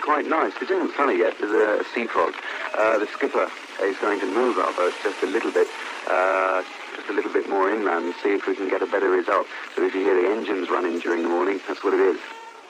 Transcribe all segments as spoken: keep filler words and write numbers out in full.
quite nice. It isn't funny yet. There's a, a sea fog. Uh, the skipper is going to move our boat just a little bit, uh, just a little bit more inland and see if we can get a better result. So if you hear the engines running during the morning, that's what it is.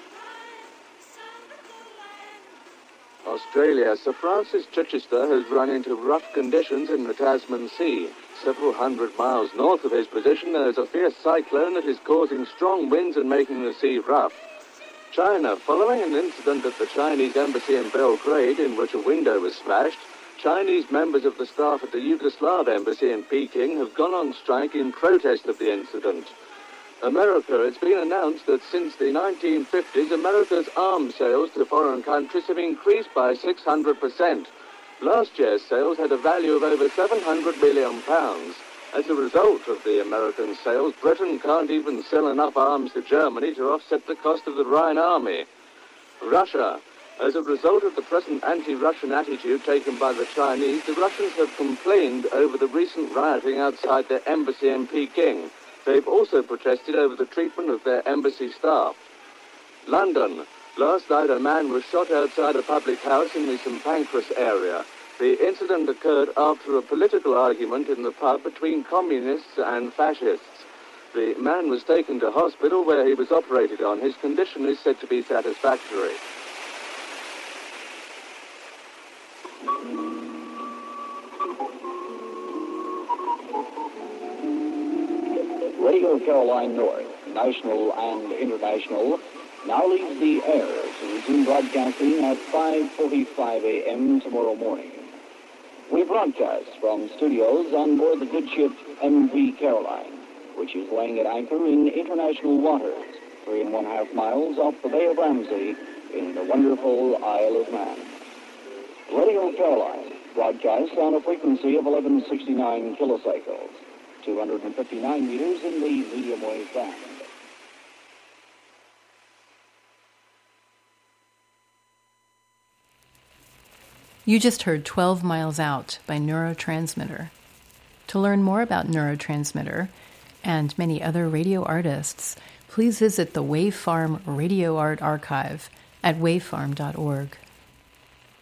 Australia. Sir Francis Chichester has run into rough conditions in the Tasman Sea. Several hundred miles north of his position, there is a fierce cyclone that is causing strong winds and making the sea rough. China, following an incident at the Chinese embassy in Belgrade in which a window was smashed, Chinese members of the staff at the Yugoslav embassy in Peking have gone on strike in protest of the incident. America, it's been announced that since the nineteen fifties, America's arms sales to foreign countries have increased by six hundred percent. Last year's sales had a value of over seven hundred million pounds. As a result of the American sales, Britain can't even sell enough arms to Germany to offset the cost of the Rhine army. Russia. As a result of the present anti-Russian attitude taken by the Chinese, the Russians have complained over the recent rioting outside their embassy in Peking. They've also protested over the treatment of their embassy staff. London. Last night a man was shot outside a public house in the St Pancras area. The incident occurred after a political argument in the pub between communists and fascists. The man was taken to hospital where he was operated on. His condition is said to be satisfactory. Radio Caroline North, national and international, now leaves the air to resume broadcasting at five forty-five a.m. tomorrow morning. We broadcast from studios on board the good ship M V Caroline, which is laying at anchor in international waters, three and one half miles off the Bay of Ramsey in the wonderful Isle of Man. Radio Caroline broadcasts on a frequency of eleven sixty-nine kilocycles, two hundred fifty-nine meters in the medium wave band. You just heard twelve miles Out by Neurotransmitter. To learn more about Neurotransmitter and many other radio artists, please visit the Wavefarm Radio Art Archive at wavefarm dot org.